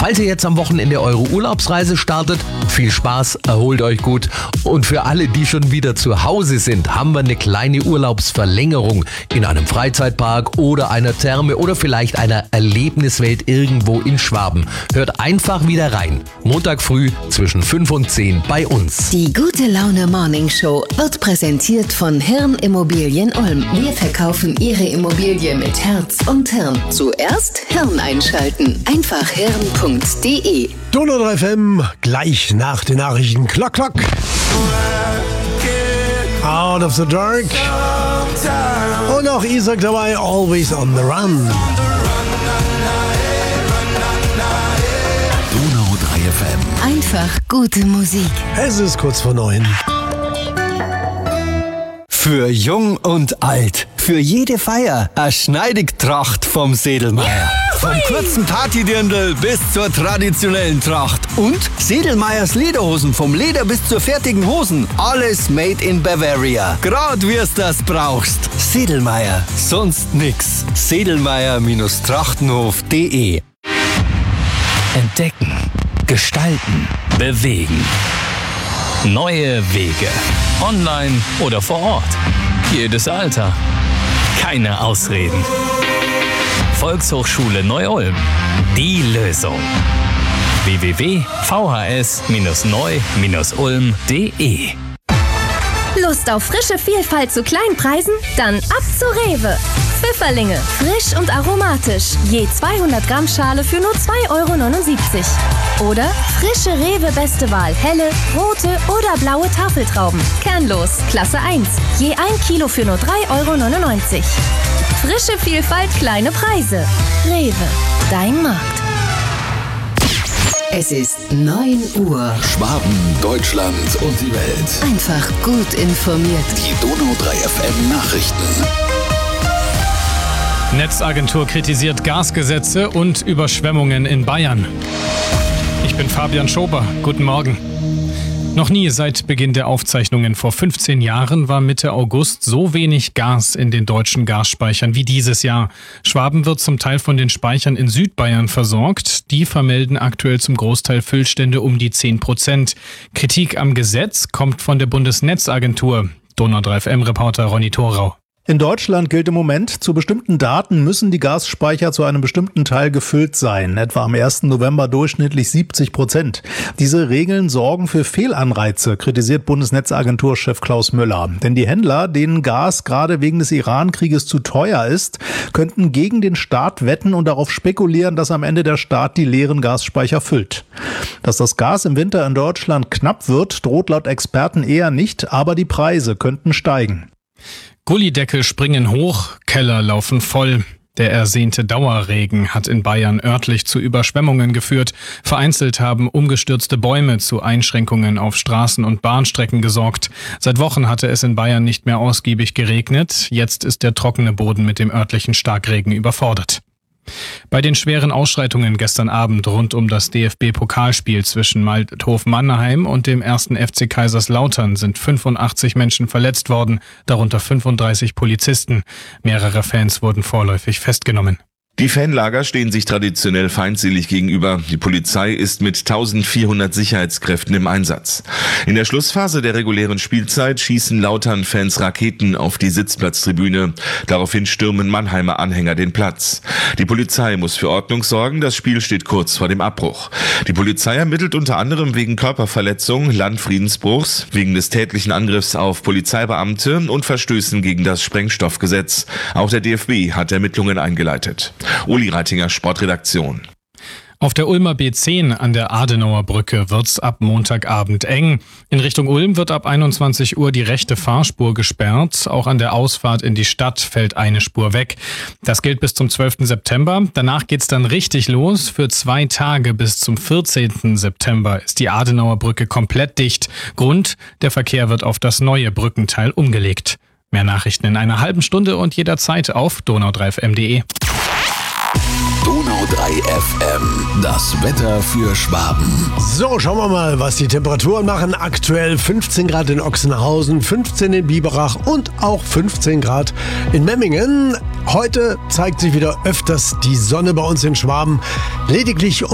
Falls ihr jetzt am Wochenende eure Urlaubsreise startet, viel Spaß, erholt euch gut. Und für alle, die schon wieder zu Hause sind, haben wir eine kleine Urlaubsverlängerung in einem Freizeitpark oder einer Therme oder vielleicht einer Erlebniswelt irgendwo in Schwaben. Hört einfach wieder rein. Montag früh zwischen 5 und 10 bei uns. Die Gute Laune Morning Show wird präsentiert von Hirn Immobilien Ulm. Wir verkaufen Ihre Immobilie mit Herz und Hirn. Zuerst Hirn einschalten. Einfach hirn.de. Donau 3 FM, gleich nach den Nachrichten. Klock, klock. Out of the Dark. Und auch Isaac dabei, Always on the Run. Donau 3 FM. Einfach gute Musik. Es ist kurz vor 9. Für jung und alt, für jede Feier, eine Schneidigtracht vom Sedelmeier. Vom kurzen Partydirndl bis zur traditionellen Tracht. Und Sedelmeiers Lederhosen, vom Leder bis zur fertigen Hosen. Alles made in Bavaria. Grad wie's das brauchst. Sedelmeier, sonst nix. Sedelmeier-trachtenhof.de. Entdecken, gestalten, bewegen. Neue Wege. Online oder vor Ort. Jedes Alter. Keine Ausreden. Volkshochschule Neu-Ulm. Die Lösung. www.vhs-neu-ulm.de. Lust auf frische Vielfalt zu kleinen Preisen? Dann ab zu Rewe. Pfifferlinge, frisch und aromatisch. Je 200 Gramm Schale für nur 2,79 €. Oder frische Rewe Beste Wahl, helle, rote oder blaue Tafeltrauben. Kernlos, Klasse 1. Je 1 Kilo für nur 3,99 €. Frische Vielfalt, kleine Preise. Rewe, dein Markt. Es ist 9 Uhr. Schwaben, Deutschland und die Welt. Einfach gut informiert. Die Donau 3 FM Nachrichten. Netzagentur kritisiert Gasgesetze und Überschwemmungen in Bayern. Ich bin Fabian Schober. Guten Morgen. Noch nie seit Beginn der Aufzeichnungen vor 15 Jahren war Mitte August so wenig Gas in den deutschen Gasspeichern wie dieses Jahr. Schwaben wird zum Teil von den Speichern in Südbayern versorgt. Die vermelden aktuell zum Großteil Füllstände um die 10%. Kritik am Gesetz kommt von der Bundesnetzagentur. Donau 3 FM-Reporter Ronny Thorau. In Deutschland gilt im Moment, zu bestimmten Daten müssen die Gasspeicher zu einem bestimmten Teil gefüllt sein, etwa am 1. November durchschnittlich 70%. Diese Regeln sorgen für Fehlanreize, kritisiert Bundesnetzagenturchef Klaus Müller. Denn die Händler, denen Gas gerade wegen des Iran-Krieges zu teuer ist, könnten gegen den Staat wetten und darauf spekulieren, dass am Ende der Staat die leeren Gasspeicher füllt. Dass das Gas im Winter in Deutschland knapp wird, droht laut Experten eher nicht, aber die Preise könnten steigen. Gullideckel springen hoch, Keller laufen voll. Der ersehnte Dauerregen hat in Bayern örtlich zu Überschwemmungen geführt. Vereinzelt haben umgestürzte Bäume zu Einschränkungen auf Straßen und Bahnstrecken gesorgt. Seit Wochen hatte es in Bayern nicht mehr ausgiebig geregnet. Jetzt ist der trockene Boden mit dem örtlichen Starkregen überfordert. Bei den schweren Ausschreitungen gestern Abend rund um das DFB-Pokalspiel zwischen Waldhof Mannheim und dem 1. FC Kaiserslautern sind 85 Menschen verletzt worden, darunter 35 Polizisten. Mehrere Fans wurden vorläufig festgenommen. Die Fanlager stehen sich traditionell feindselig gegenüber. Die Polizei ist mit 1400 Sicherheitskräften im Einsatz. In der Schlussphase der regulären Spielzeit schießen Lautern-Fans Raketen auf die Sitzplatztribüne. Daraufhin stürmen Mannheimer Anhänger den Platz. Die Polizei muss für Ordnung sorgen. Das Spiel steht kurz vor dem Abbruch. Die Polizei ermittelt unter anderem wegen Körperverletzung, Landfriedensbruchs, wegen des tätlichen Angriffs auf Polizeibeamte und Verstößen gegen das Sprengstoffgesetz. Auch der DFB hat Ermittlungen eingeleitet. Uli Reitinger, Sportredaktion. Auf der Ulmer B10 an der Adenauer Brücke wird's ab Montagabend eng. In Richtung Ulm wird ab 21 Uhr die rechte Fahrspur gesperrt. Auch an der Ausfahrt in die Stadt fällt eine Spur weg. Das gilt bis zum 12. September. Danach geht's dann richtig los. Für 2 Tage bis zum 14. September ist die Adenauer Brücke komplett dicht. Grund: der Verkehr wird auf das neue Brückenteil umgelegt. Mehr Nachrichten in einer halben Stunde und jederzeit auf donau3fm.de. Donau 3 FM, das Wetter für Schwaben. So, schauen wir mal, was die Temperaturen machen. Aktuell 15 Grad in Ochsenhausen, 15 in Biberach und auch 15 Grad in Memmingen. Heute zeigt sich wieder öfters die Sonne bei uns in Schwaben. Lediglich